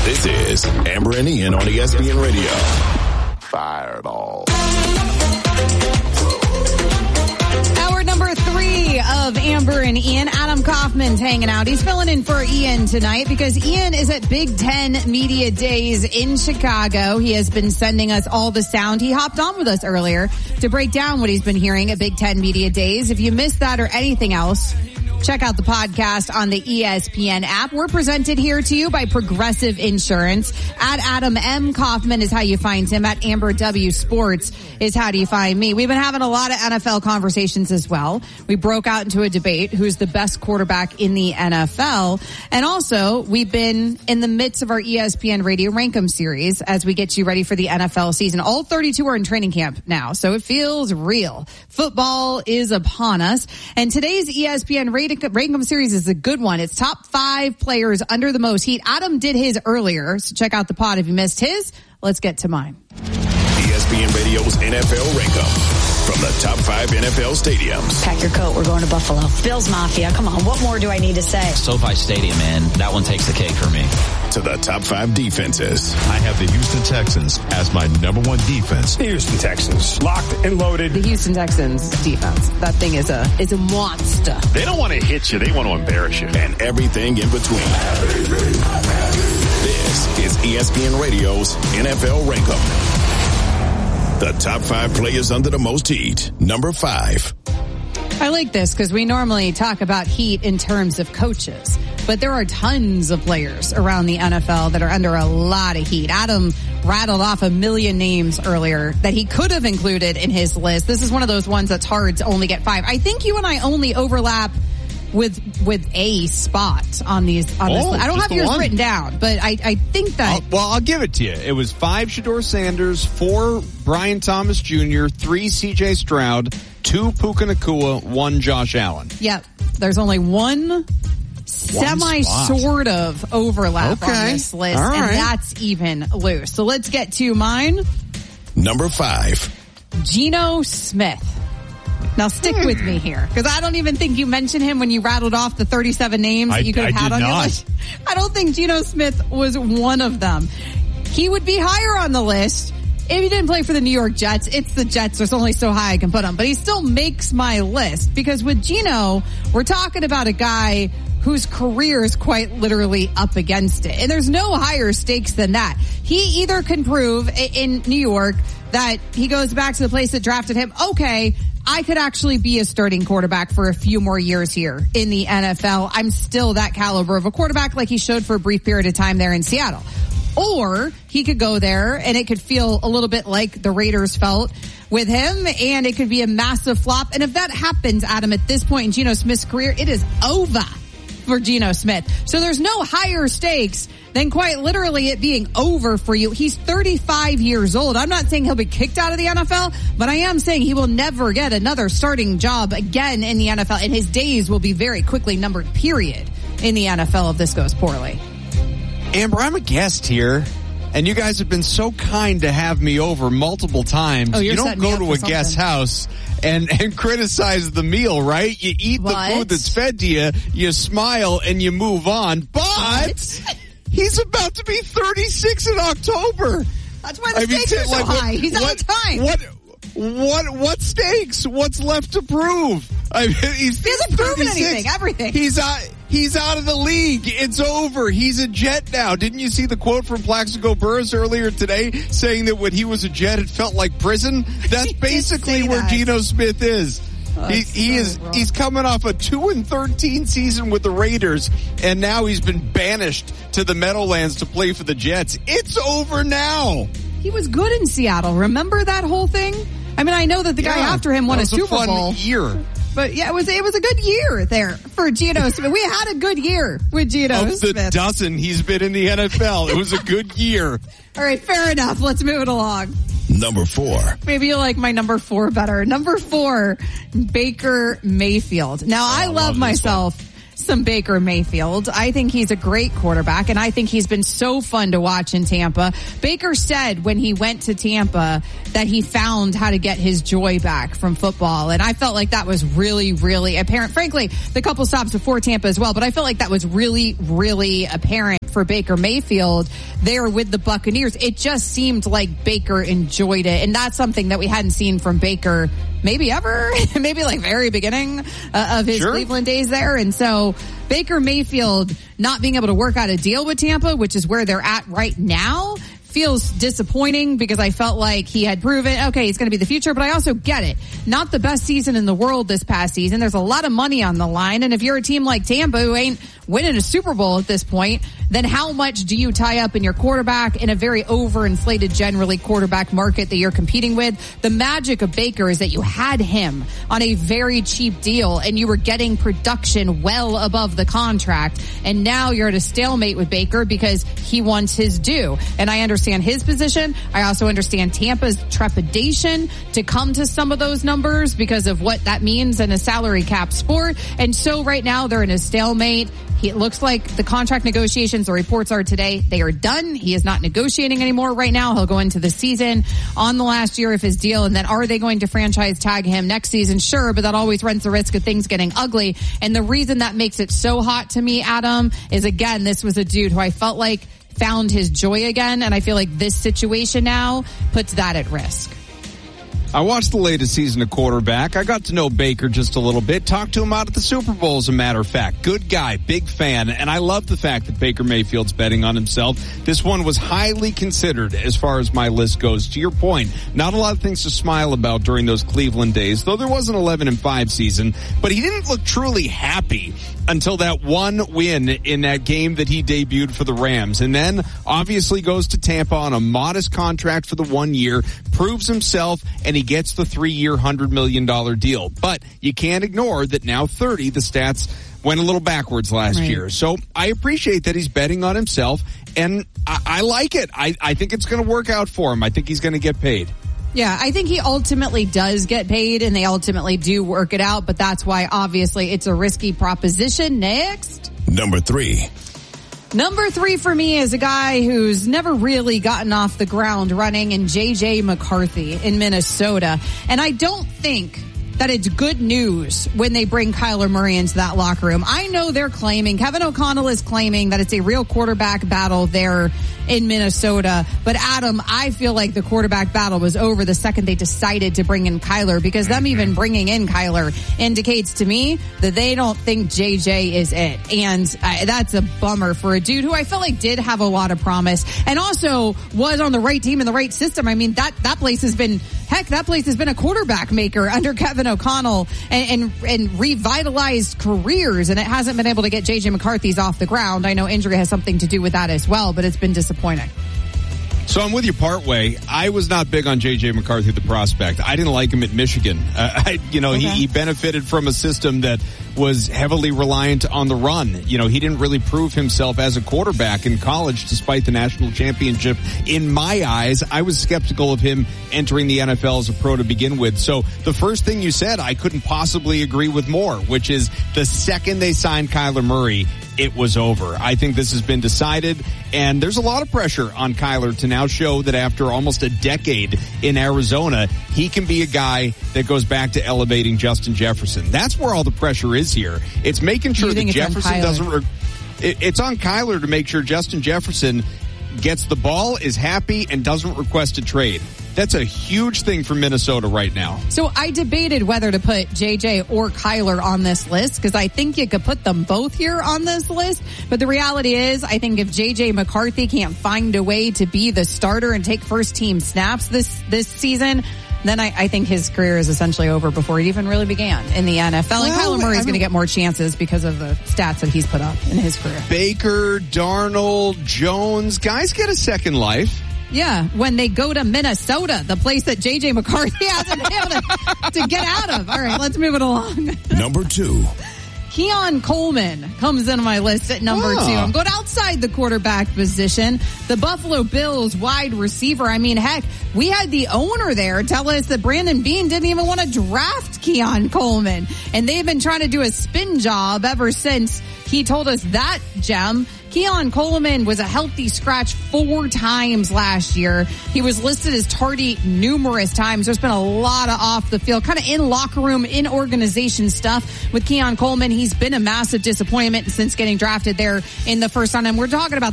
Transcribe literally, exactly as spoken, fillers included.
This is Amber and Ian on E S P N Radio. Fireball. Hour number three of Amber and Ian. Adam Kaufman's hanging out. He's filling in for Ian tonight because Ian is at Big Ten Media Days in Chicago. He has been sending us all the sound. He hopped on with us earlier to break down what he's been hearing at Big Ten Media Days. If you missed that or anything else, check out the podcast on the E S P N app. We're presented here to you by Progressive Insurance. At Adam M. Kaufman is how you find him. At Amber W. Sports is how do you find me. We've been having a lot of N F L conversations as well. We broke out into a debate who's the best quarterback in the N F L. And also, we've been in the midst of our E S P N Radio Rankem series as we get you ready for the N F L season. All thirty-two are in training camp now, so it feels real. Football is upon us. And today's E S P N Radio Rankem series is a good one. It's top five players under the most heat. Adam did his earlier, so check out the pod if you missed his. Let's get to mine. E S P N Radio's N F L Rankem. From the top five N F L stadiums. Pack your coat. We're going to Buffalo. Bills Mafia. Come on. What more do I need to say? SoFi Stadium, man. That one takes the cake for me. To the top five defenses. I have the Houston Texans as my number one defense. The Houston Texans. Locked and loaded. The Houston Texans defense. That thing is a is a monster. They don't want to hit you. They want to embarrass you. And everything in between. This is E S P N Radio's N F L Rankem. The top five players under the most heat. Number five. I like this because we normally talk about heat in terms of coaches, but there are tons of players around the N F L that are under a lot of heat. Adam rattled off a million names earlier that he could have included in his list. This is one of those ones that's hard to only get five. I think you and I only overlap with with a spot on these on oh, this list. I don't have yours one. written down, but I, I think that... I'll, well, I'll give it to you. It was five Shedeur Sanders, four Brian Thomas Junior, three C J Stroud, two Puka Nacua, one Josh Allen. Yep. There's only one semi sort of overlap okay. on this list, All right. and that's even loose. So let's get to mine. Number five. Geno Smith. Now stick hmm. with me here, because I don't even think you mentioned him when you rattled off the thirty-seven names I, that you could have I had did on not. your list. I don't think Geno Smith was one of them. He would be higher on the list if he didn't play for the New York Jets. It's the Jets. There's only so high I can put him. But he still makes my list, because with Geno, we're talking about a guy whose career is quite literally up against it. And there's no higher stakes than that. He either can prove in New York that he goes back to the place that drafted him. Okay, I could actually be a starting quarterback for a few more years here in the N F L. I'm still that caliber of a quarterback like he showed for a brief period of time there in Seattle. Or he could go there and it could feel a little bit like the Raiders felt with him, and it could be a massive flop. And if that happens, Adam, at this point in Geno Smith's career, it is over for Geno Smith. So there's no higher stakes than quite literally it being over for you. He's thirty-five years old. I'm not saying he'll be kicked out of the N F L, but I am saying he will never get another starting job again in the N F L, and his days will be very quickly numbered, period, in the N F L if this goes poorly. Amber, I'm a guest here, and you guys have been so kind to have me over multiple times. Oh, you're you don't setting me go up to for a something. guest house and, and criticize the meal, right? You eat What? the food that's fed to you, you smile, and you move on. But What? he's about to be thirty-six in October. That's why the I mean, stakes are so like, what- high. He's what, out of time. What? What what stakes? What's left to prove? I mean, he's He hasn't proven thirty-six. anything. Everything. He's out. He's out of the league. It's over. He's a Jet now. Didn't you see the quote from Plaxico Burress earlier today saying that when he was a Jet, it felt like prison? That's He did basically say where that. Geno Smith is. Oh, he that's he so is. wrong. He's coming off a two and thirteen season with the Raiders, and now he's been banished to the Meadowlands to play for the Jets. It's over now. He was good in Seattle. Remember that whole thing? I mean, I know that the guy Yeah, after him won that a was Super fun Bowl. year. But yeah, it was it was a good year there for Geno Smith. We had a good year with Geno Of the Smith. dozen he's been in the N F L, it was a good year. All right, fair enough. Let's move it along. Number four. Maybe you like my number four better. Number four, Baker Mayfield. Now, I, I love, love this myself some Baker Mayfield. I think he's a great quarterback, and I think he's been so fun to watch in Tampa. Baker said when he went to Tampa that he found how to get his joy back from football, and I felt like that was really, really apparent. Frankly, the couple stops before Tampa as well, but I felt like that was really, really apparent for Baker Mayfield there with the Buccaneers. It just seemed like Baker enjoyed it, and that's something that we hadn't seen from Baker maybe ever, maybe like very beginning uh, of his sure. Cleveland days there. And so Baker Mayfield not being able to work out a deal with Tampa, which is where they're at right now, feels disappointing because I felt like he had proven, okay, he's going to be the future, but I also get it. Not the best season in the world this past season. There's a lot of money on the line, and if you're a team like Tampa who ain't winning a Super Bowl at this point, then how much do you tie up in your quarterback in a very overinflated, generally, quarterback market that you're competing with? The magic of Baker is that you had him on a very cheap deal, and you were getting production well above the contract, and now you're at a stalemate with Baker because he wants his due. And I understand his position. I also understand Tampa's trepidation to come to some of those numbers because of what that means in a salary cap sport. And so right now they're in a stalemate. It looks like the contract negotiations, the reports are today, they are done. He is not negotiating anymore right now. He'll go into the season on the last year of his deal. And then are they going to franchise tag him next season? Sure, but that always runs the risk of things getting ugly. And the reason that makes it so hot to me, Adam, is again, this was a dude who I felt like found his joy again. And I feel like this situation now puts that at risk. I watched the latest season of quarterback. I got to know Baker just a little bit. Talked to him out at the Super Bowl, as a matter of fact. Good guy, big fan. And I love the fact that Baker Mayfield's betting on himself. This one was highly considered as far as my list goes. To your point, not a lot of things to smile about during those Cleveland days, though there was an eleven and five season. But he didn't look truly happy until that one win in that game that he debuted for the Rams. And then obviously goes to Tampa on a modest contract for the one year, proves himself, and he gets the three-year, one hundred million dollars deal. But you can't ignore that now thirty, the stats went a little backwards last right. year. So I appreciate that he's betting on himself, and I, I like it. I, I think it's going to work out for him. I think he's going to get paid. Yeah, I think he ultimately does get paid, and they ultimately do work it out, but that's why, obviously, it's a risky proposition. Next. Number three. Number three for me is a guy who's never really gotten off the ground running, in J J McCarthy in Minnesota. And I don't think that it's good news when they bring Kyler Murray into that locker room. I know they're claiming, Kevin O'Connell is claiming that it's a real quarterback battle there in Minnesota. But Adam, I feel like the quarterback battle was over the second they decided to bring in Kyler, because them even bringing in Kyler indicates to me that they don't think J J is it. And uh, that's a bummer for a dude who I felt like did have a lot of promise and also was on the right team in the right system. I mean, that, that place has been, heck, that place has been a quarterback maker under Kevin O'Connell and, and, and revitalized careers, and it hasn't been able to get J J McCarthy's off the ground. I know injury has something to do with that as well, but it's been disappointing. So I'm with you part way. I was not big on J J McCarthy, the prospect. I didn't like him at Michigan. Uh, I, you know, okay. he, he benefited from a system that was heavily reliant on the run. You know, he didn't really prove himself as a quarterback in college, despite the national championship. In my eyes, I was skeptical of him entering the N F L as a pro to begin with. So the first thing you said, I couldn't possibly agree with more, which is the second they signed Kyler Murray, it was over. I think this has been decided, and there's a lot of pressure on Kyler to now show that after almost a decade in Arizona, he can be a guy that goes back to elevating Justin Jefferson. That's where all the pressure is here. It's making sure that Jefferson doesn't... Re- it, it's on Kyler to make sure Justin Jefferson gets the ball, is happy, and doesn't request a trade. That's a huge thing for Minnesota right now. So I debated whether to put J J or Kyler on this list, because I think you could put them both here on this list. But the reality is, I think if J J McCarthy can't find a way to be the starter and take first team snaps this, this season, then I, I think his career is essentially over before it even really began in the N F L. Well, and Kyler Murray is I mean, going to get more chances because of the stats that he's put up in his career. Baker, Darnold, Jones, guys get a second life. Yeah, when they go to Minnesota, the place that J J McCarthy hasn't been able to, to get out of. All right, let's move it along. Number two. Keon Coleman comes into my list at number oh. two. I'm going outside the quarterback position. The Buffalo Bills wide receiver. I mean, heck, we had the owner there tell us that Brandon Beane didn't even want to draft Keon Coleman. And they've been trying to do a spin job ever since he told us that, Gem. Keon Coleman was a healthy scratch four times last year. He was listed as tardy numerous times. There's been a lot of off the field, kind of in locker room, in organization stuff with Keon Coleman. He's been a massive disappointment since getting drafted there in the first round. And we're talking about